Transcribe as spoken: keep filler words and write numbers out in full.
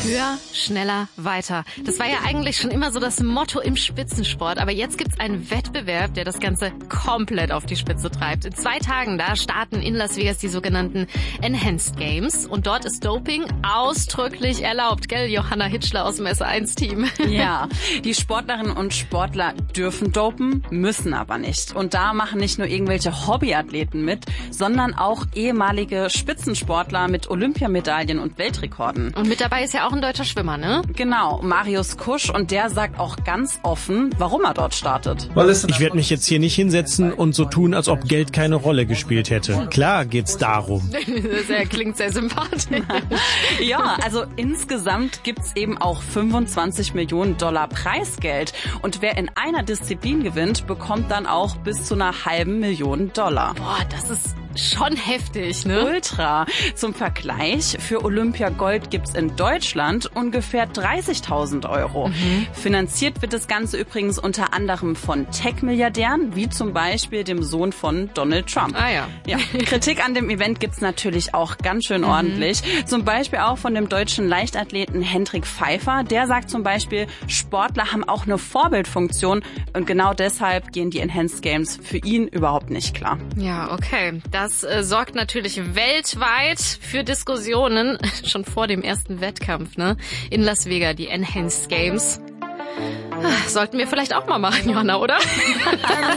Höher, schneller, weiter. Das war ja eigentlich schon immer so das Motto im Spitzensport. Aber jetzt gibt's einen Wettbewerb, der das Ganze komplett auf die Spitze treibt. In zwei Tagen da starten in Las Vegas die sogenannten Enhanced Games. Und dort ist Doping ausdrücklich erlaubt. Gell, Johanna Hitschler aus dem S eins Team. Ja, die Sportlerinnen und Sportler dürfen dopen, müssen aber nicht. Und da machen nicht nur irgendwelche Hobbyathleten mit, sondern auch ehemalige Spitzensportler mit Olympiamedaillen und Weltrekorden. Und mit dabei ist ja auch ein deutscher Schwimmer, ne? Genau, Marius Kusch, und der sagt auch ganz offen, warum er dort startet. Ich werde mich jetzt hier nicht hinsetzen und so tun, als ob Geld keine Rolle gespielt hätte. Klar geht's darum. Das klingt sehr sympathisch. Ja, also insgesamt gibt's eben auch fünfundzwanzig Millionen Dollar Preisgeld. Und wer in einer Disziplin gewinnt, bekommt dann auch bis zu einer halben Million Dollar. Boah, das ist schon heftig, ne? Ultra. Zum Vergleich, für Olympia Gold gibt's in Deutschland ungefähr dreißigtausend Euro. Mhm. Finanziert wird das Ganze übrigens unter anderem von Tech-Milliardären, wie zum Beispiel dem Sohn von Donald Trump. Ah ja. Ja. Kritik an dem Event gibt's natürlich auch ganz schön mhm. ordentlich. Zum Beispiel auch von dem deutschen Leichtathleten Hendrik Pfeiffer. Der sagt zum Beispiel, Sportler haben auch eine Vorbildfunktion und genau deshalb gehen die Enhanced Games für ihn überhaupt nicht klar. Ja, okay. Das äh, sorgt natürlich weltweit für Diskussionen, schon vor dem ersten Wettkampf, ne? In Las Vegas, die Enhanced Games. Sollten wir vielleicht auch mal machen, Johanna, oder?